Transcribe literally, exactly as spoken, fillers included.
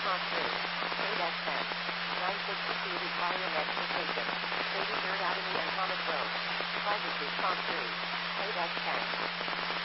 response three. eight S ten. nine sixty feet is via next location. eighty-third Avenue and Thomas Road. Private response three. eight S ten.